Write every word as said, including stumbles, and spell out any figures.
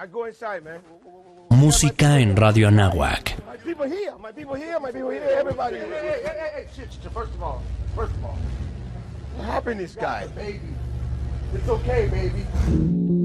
Música en Radio Anáhuac. What happened to this guy? Baby. It's okay, baby.